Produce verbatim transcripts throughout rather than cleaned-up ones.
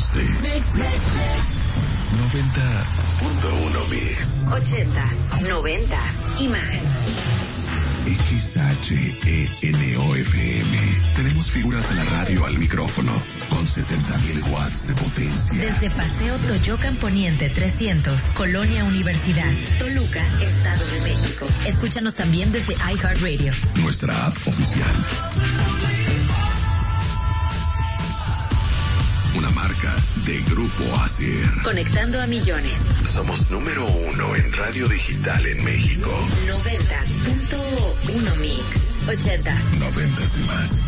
escuchaste noventa punto uno Mix. Ochentas, noventas y más. X H E N O F M. Tenemos figuras de la radio al micrófono con setenta mil watts de potencia. Desde Paseo Toyocan Poniente trescientos, Colonia Universidad, Toluca, Estado de México. Escúchanos también desde iHeartRadio. Nuestra app oficial. Una marca de Grupo Acer. Conectando a millones. Somos número uno en radio digital en México. noventa punto uno Mix. Ochentas. Noventas y más.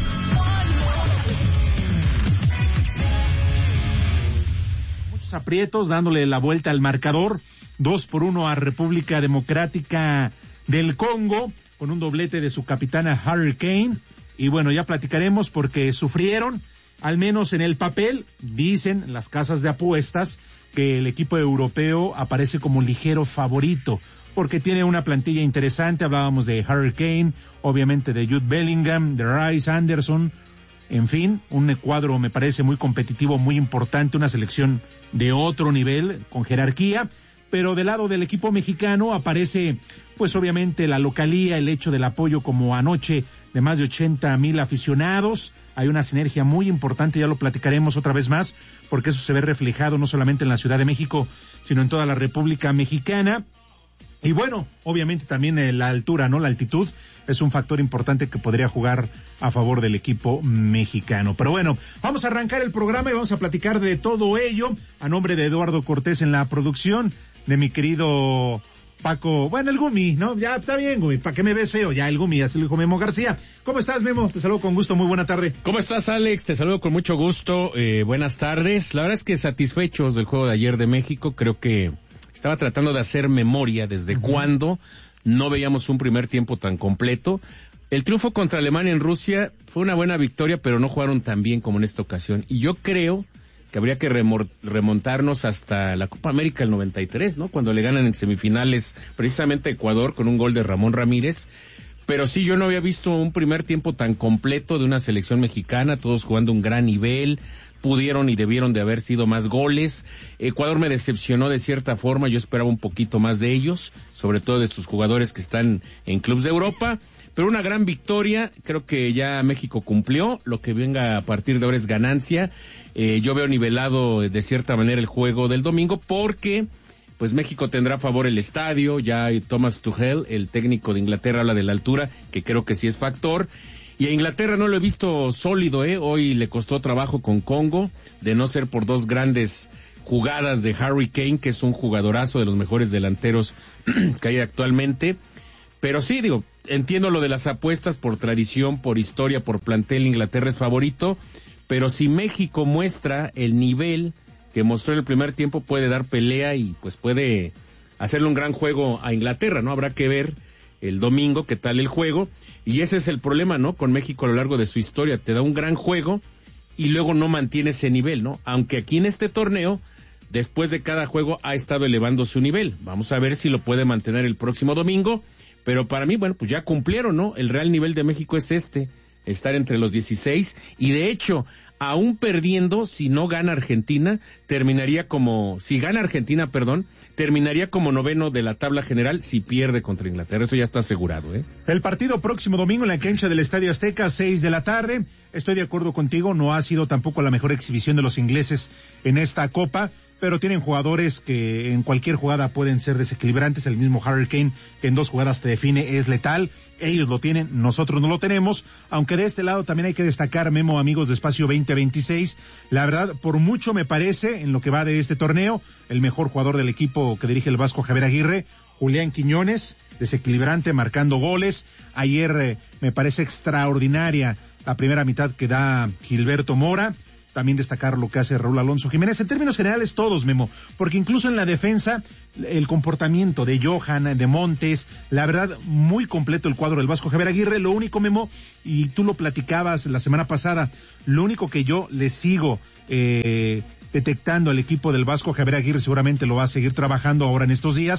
Muchos aprietos dándole la vuelta al marcador. Dos por uno a República Democrática del Congo con un doblete de su capitana Harry Kane. Y bueno, ya platicaremos porque sufrieron. Al menos en el papel, dicen las casas de apuestas que el equipo europeo aparece como ligero favorito, porque tiene una plantilla interesante. Hablábamos de Harry Kane, obviamente de Jude Bellingham, de Rice, Anderson, en fin, un cuadro me parece muy competitivo, muy importante, una selección de otro nivel, con jerarquía. Pero del lado del equipo mexicano aparece, pues obviamente la localía, el hecho del apoyo como anoche de más de ochenta mil aficionados. Hay una sinergia muy importante, ya lo platicaremos otra vez más, porque eso se ve reflejado no solamente en la Ciudad de México, sino en toda la República Mexicana. Y bueno, obviamente también la altura, ¿no? La altitud es un factor importante que podría jugar a favor del equipo mexicano. Pero bueno, vamos a arrancar el programa y vamos a platicar de todo ello a nombre de Eduardo Cortés en la producción, de mi querido Paco, bueno, el Gumi, ¿no? Ya está bien, Gumi, ¿para qué me ves feo? Ya el Gumi, ya se lo dijo Memo García. ¿Cómo estás, Memo? Te saludo con gusto, muy buena tarde. ¿Cómo estás, Alex? Te saludo con mucho gusto, eh, buenas tardes. La verdad es que satisfechos del juego de ayer de México, creo que estaba tratando de hacer memoria desde uh-huh. cuándo no veíamos un primer tiempo tan completo. El triunfo contra Alemania en Rusia fue una buena victoria, pero no jugaron tan bien como en esta ocasión. Y yo creo que habría que remontarnos hasta la Copa América del noventa y tres, ¿no? Cuando le ganan en semifinales precisamente a Ecuador con un gol de Ramón Ramírez. Pero sí, yo no había visto un primer tiempo tan completo de una selección mexicana, todos jugando un gran nivel, pudieron y debieron de haber sido más goles. Ecuador me decepcionó de cierta forma, yo esperaba un poquito más de ellos, sobre todo de sus jugadores que están en clubes de Europa. Pero una gran victoria, creo que ya México cumplió, lo que venga a partir de ahora es ganancia. Eh, yo veo nivelado de cierta manera el juego del domingo porque pues México tendrá a favor el estadio, ya Thomas Tuchel, el técnico de Inglaterra, habla de la altura, que creo que sí es factor. Y a Inglaterra no lo he visto sólido, ¿eh? Hoy le costó trabajo con Congo, de no ser por dos grandes jugadas de Harry Kane, que es un jugadorazo de los mejores delanteros que hay actualmente. Pero sí, digo, entiendo lo de las apuestas por tradición, por historia, por plantel, Inglaterra es favorito, pero si México muestra el nivel que mostró en el primer tiempo, puede dar pelea y pues puede hacerle un gran juego a Inglaterra, ¿no? Habrá que ver el domingo qué tal el juego, y ese es el problema, ¿no? Con México a lo largo de su historia, te da un gran juego y luego no mantiene ese nivel, ¿no? Aunque aquí en este torneo, después de cada juego ha estado elevando su nivel. Vamos a ver si lo puede mantener el próximo domingo. Pero para mí, bueno, pues ya cumplieron, ¿no? El real nivel de México es este, estar entre los dieciséis, y de hecho, aún perdiendo, si no gana Argentina, terminaría como, si gana Argentina, perdón, terminaría como noveno de la tabla general si pierde contra Inglaterra, eso ya está asegurado, ¿eh? El partido próximo domingo en la cancha del Estadio Azteca, seis de la tarde, estoy de acuerdo contigo, no ha sido tampoco la mejor exhibición de los ingleses en esta Copa, pero tienen jugadores que en cualquier jugada pueden ser desequilibrantes. El mismo Harry Kane, que en dos jugadas te define, es letal. Ellos lo tienen, nosotros no lo tenemos, aunque de este lado también hay que destacar, Memo, amigos de Espacio veinte veintiséis, la verdad, por mucho me parece, en lo que va de este torneo, el mejor jugador del equipo que dirige el Vasco Javier Aguirre, Julián Quiñones, desequilibrante, marcando goles. Ayer eh, me parece extraordinaria la primera mitad que da Gilberto Mora. También destacar lo que hace Raúl Alonso Jiménez, en términos generales todos, Memo, porque incluso en la defensa, el comportamiento de Johan, de Montes, la verdad, muy completo el cuadro del Vasco Javier Aguirre. Lo único, Memo, y tú lo platicabas la semana pasada, lo único que yo le sigo eh, detectando al equipo del Vasco Javier Aguirre, seguramente lo va a seguir trabajando ahora en estos días,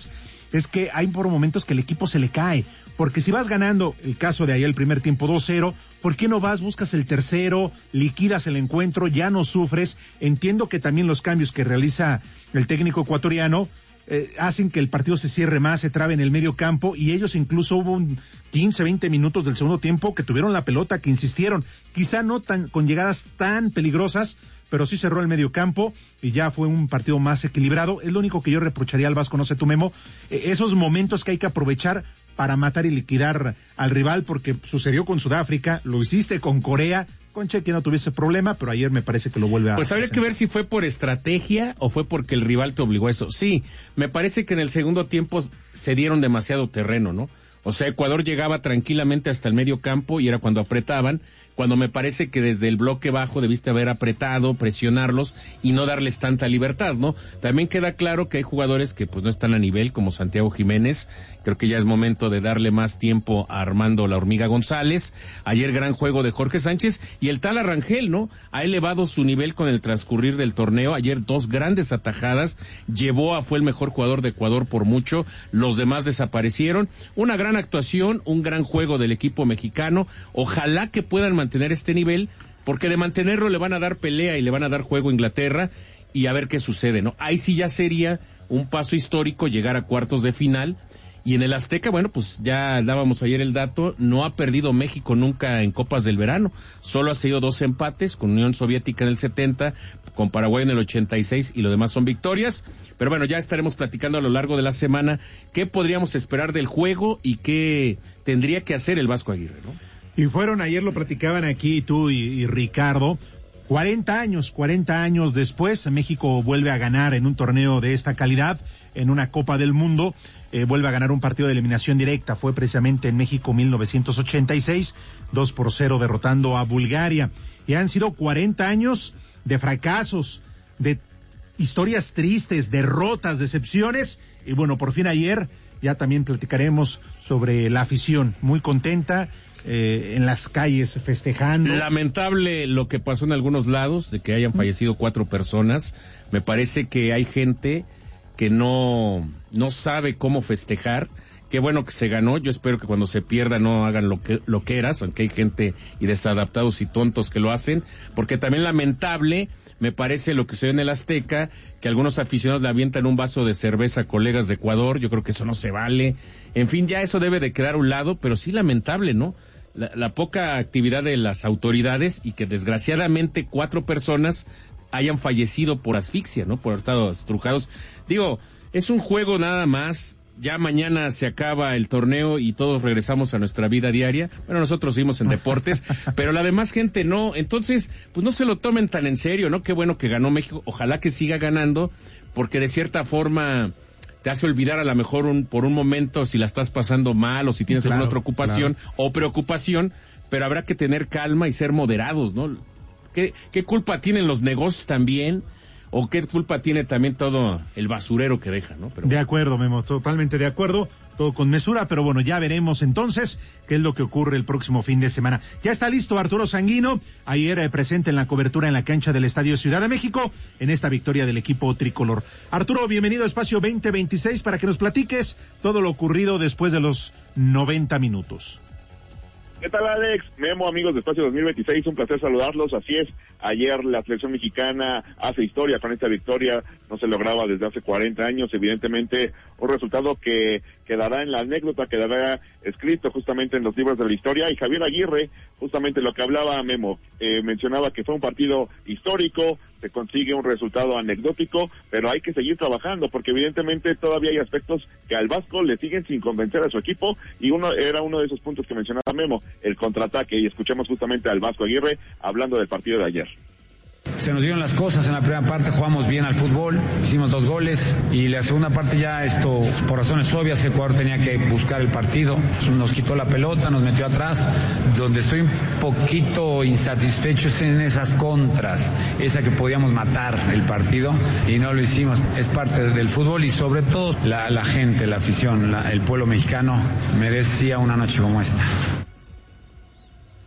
es que hay por momentos que el equipo se le cae, porque si vas ganando, el caso de ayer el primer tiempo dos cero, ¿por qué no vas, buscas el tercero, liquidas el encuentro, ya no sufres? Entiendo que también los cambios que realiza el técnico ecuatoriano Eh, hacen que el partido se cierre más, se trabe en el medio campo, y ellos incluso hubo un quince, veinte minutos del segundo tiempo que tuvieron la pelota, que insistieron, quizá no tan con llegadas tan peligrosas, pero sí cerró el medio campo y ya fue un partido más equilibrado. Es lo único que yo reprocharía al Vasco, no sé tú, Memo, eh, esos momentos que hay que aprovechar para matar y liquidar al rival, porque sucedió con Sudáfrica, lo hiciste con Corea, con Chequia no tuviese problema, pero ayer me parece que lo vuelve a... Pues habría que ver si fue por estrategia o fue porque el rival te obligó a eso. Sí, me parece que en el segundo tiempo se dieron demasiado terreno, ¿no? O sea, Ecuador llegaba tranquilamente hasta el medio campo y era cuando apretaban, cuando me parece que desde el bloque bajo debiste haber apretado, presionarlos y no darles tanta libertad, ¿no? También queda claro que hay jugadores que pues no están a nivel, como Santiago Jiménez. Creo que ya es momento de darle más tiempo a Armando La Hormiga González. Ayer gran juego de Jorge Sánchez y el tal Arrangel, ¿no? Ha elevado su nivel con el transcurrir del torneo. Ayer dos grandes atajadas, llevó a, fue el mejor jugador de Ecuador por mucho, los demás desaparecieron. Una gran actuación, un gran juego del equipo mexicano. Ojalá que puedan mantener este nivel, porque de mantenerlo le van a dar pelea y le van a dar juego a Inglaterra, y a ver qué sucede, ¿no? Ahí sí ya sería un paso histórico llegar a cuartos de final. Y en el Azteca, bueno, pues ya dábamos ayer el dato, no ha perdido México nunca en Copas del Verano, solo ha sido dos empates, con Unión Soviética en el setenta, con Paraguay en el ochenta y seis, y lo demás son victorias. Pero bueno, ya estaremos platicando a lo largo de la semana qué podríamos esperar del juego y qué tendría que hacer el Vasco Aguirre, ¿no? Y fueron, ayer lo platicaban aquí tú y, y Ricardo, cuarenta años, cuarenta años después, México vuelve a ganar en un torneo de esta calidad, en una Copa del Mundo. Eh, vuelve a ganar un partido de eliminación directa, fue precisamente en México mil novecientos ochenta y seis, dos por cero derrotando a Bulgaria, y han sido cuarenta años de fracasos, de historias tristes, derrotas, decepciones, y bueno, por fin ayer ya también platicaremos sobre la afición, muy contenta, eh, en las calles festejando. Lamentable lo que pasó en algunos lados, de que hayan fallecido cuatro personas. Me parece que hay gente que no, no sabe cómo festejar. Qué bueno que se ganó, yo espero que cuando se pierda no hagan lo que, lo que eras, aunque hay gente y desadaptados y tontos que lo hacen, porque también lamentable me parece lo que se ve en el Azteca, que algunos aficionados le avientan un vaso de cerveza a colegas de Ecuador. Yo creo que eso no se vale. En fin, ya eso debe de quedar a un lado, pero sí lamentable, ¿no? La, la poca actividad de las autoridades y que desgraciadamente cuatro personas hayan fallecido por asfixia, ¿no? Por haber estado estrujados. Digo, es un juego nada más. Ya mañana se acaba el torneo y todos regresamos a nuestra vida diaria. Bueno, nosotros seguimos en deportes, pero la demás gente no. Entonces, pues no se lo tomen tan en serio, ¿no? Qué bueno que ganó México. Ojalá que siga ganando, porque de cierta forma te hace olvidar a lo mejor un, por un momento si la estás pasando mal o si tienes claro, alguna otra ocupación claro. o preocupación, pero habrá que tener calma y ser moderados, ¿no? ¿Qué, qué culpa tienen los negocios también? ¿O qué culpa tiene también todo el basurero que deja, no? Pero de acuerdo, Memo, totalmente de acuerdo, todo con mesura, pero bueno, ya veremos entonces qué es lo que ocurre el próximo fin de semana. Ya está listo Arturo Sanguino, ayer eh, presente en la cobertura en la cancha del Estadio Ciudad de México, en esta victoria del equipo tricolor. Arturo, bienvenido a Espacio veinte veintiséis para que nos platiques todo lo ocurrido después de los noventa minutos. ¿Qué tal, Alex? Memo, amigos de Espacio dos mil veintiséis, un placer saludarlos. Así es, ayer la selección mexicana hace historia con esta victoria, no se lograba desde hace cuarenta años, evidentemente un resultado que quedará en la anécdota, quedará escrito justamente en los libros de la historia. Y Javier Aguirre, justamente lo que hablaba Memo, eh, mencionaba que fue un partido histórico, se consigue un resultado anecdótico, pero hay que seguir trabajando, porque evidentemente todavía hay aspectos que al Vasco le siguen sin convencer a su equipo, y uno era uno de esos puntos que mencionaba Memo, el contraataque, y escuchemos justamente al Vasco Aguirre hablando del partido de ayer. Se nos dieron las cosas, en la primera parte jugamos bien al fútbol, hicimos dos goles, y la segunda parte ya esto, por razones obvias, Ecuador tenía que buscar el partido, nos quitó la pelota, nos metió atrás. Donde estoy un poquito insatisfecho es en esas contras, esa que podíamos matar el partido y no lo hicimos. Es parte del fútbol, y sobre todo la, la gente, la afición, la, el pueblo mexicano merecía una noche como esta.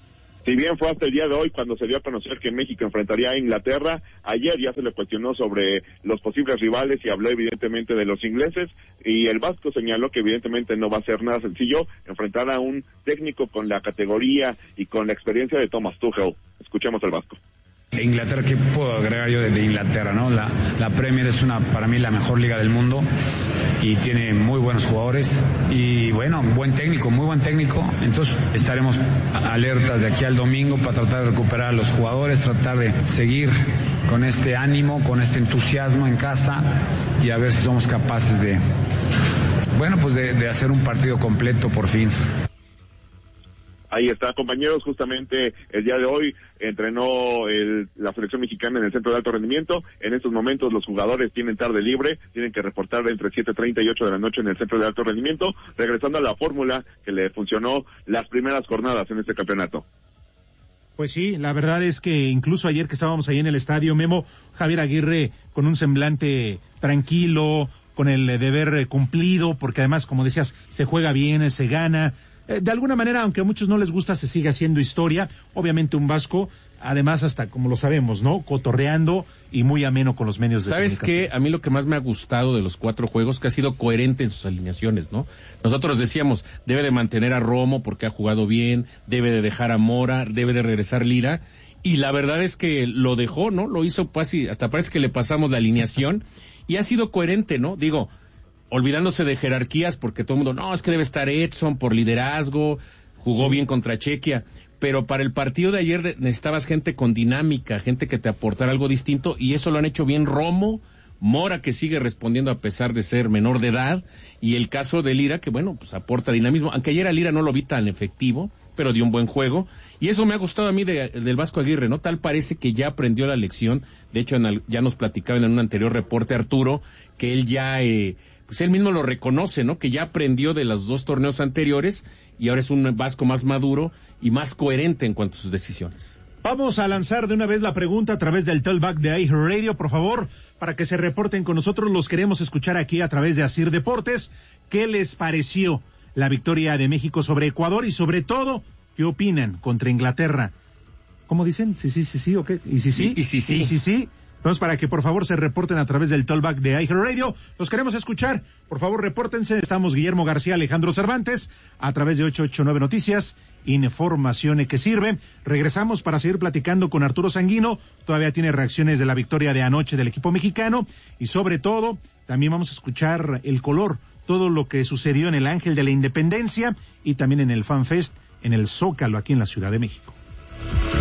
Si bien fue hasta el día de hoy cuando se dio a conocer que México enfrentaría a Inglaterra, ayer ya se le cuestionó sobre los posibles rivales y habló evidentemente de los ingleses, y el Vasco señaló que evidentemente no va a ser nada sencillo enfrentar a un técnico con la categoría y con la experiencia de Thomas Tuchel. Escuchemos al Vasco. Inglaterra, ¿qué puedo agregar yo de, de Inglaterra, no? La, la Premier es una, para mí, la mejor liga del mundo y tiene muy buenos jugadores y, bueno, buen técnico, muy buen técnico. Entonces estaremos alertas de aquí al domingo para tratar de recuperar a los jugadores, tratar de seguir con este ánimo, con este entusiasmo en casa y a ver si somos capaces de, bueno, pues de, de hacer un partido completo por fin. Ahí está, compañeros, justamente el día de hoy entrenó el, la selección mexicana en el centro de alto rendimiento. En estos momentos los jugadores tienen tarde libre, tienen que reportar entre siete treinta y ocho de la noche en el centro de alto rendimiento, regresando a la fórmula que le funcionó las primeras jornadas en este campeonato. Pues sí, la verdad es que incluso ayer que estábamos ahí en el estadio, Memo, Javier Aguirre con un semblante tranquilo, con el deber cumplido, porque además, como decías, se juega bien, se gana. De alguna manera, aunque a muchos no les gusta, se sigue haciendo historia. Obviamente un Vasco, además hasta como lo sabemos, ¿no? Cotorreando y muy ameno con los medios de comunicación. ¿Sabes qué? A mí lo que más me ha gustado de los cuatro juegos, que ha sido coherente en sus alineaciones, ¿no? Nosotros decíamos, debe de mantener a Romo porque ha jugado bien, debe de dejar a Mora, debe de regresar Lira, y la verdad es que lo dejó, ¿no? Lo hizo casi, hasta parece que le pasamos la alineación, y ha sido coherente, ¿no? Digo, olvidándose de jerarquías, porque todo el mundo, no, es que debe estar Edson por liderazgo, jugó bien contra Chequia, pero para el partido de ayer necesitabas gente con dinámica, gente que te aportara algo distinto, y eso lo han hecho bien Romo, Mora, que sigue respondiendo a pesar de ser menor de edad, y el caso de Lira, que bueno, pues aporta dinamismo, aunque ayer a Lira no lo vi tan efectivo, pero dio un buen juego, y eso me ha gustado a mí de, del Vasco Aguirre, ¿no? Tal parece que ya aprendió la lección. De hecho, en el, ya nos platicaban en un anterior reporte Arturo, que él ya... Eh, pues él mismo lo reconoce, ¿no? Que ya aprendió de los dos torneos anteriores y ahora es un Vasco más maduro y más coherente en cuanto a sus decisiones. Vamos a lanzar de una vez la pregunta a través del Talkback de iHeartRadio, por favor, para que se reporten con nosotros. Los queremos escuchar aquí a través de Asir Deportes. ¿Qué les pareció la victoria de México sobre Ecuador y sobre todo, qué opinan contra Inglaterra? ¿Cómo dicen? Sí, sí, sí, sí, ¿o qué? ¿Y sí, sí? ¿Y sí, sí? ¿Y sí, sí? Entonces, para que por favor se reporten a través del Talkback de iHeartRadio, los queremos escuchar. Por favor, repórtense. Estamos Guillermo García, Alejandro Cervantes, a través de ocho ocho nueve Noticias, información que sirve. Regresamos para seguir platicando con Arturo Sanguino. Todavía tiene reacciones de la victoria de anoche del equipo mexicano. Y sobre todo, también vamos a escuchar el color, todo lo que sucedió en el Ángel de la Independencia y también en el FanFest, en el Zócalo, aquí en la Ciudad de México.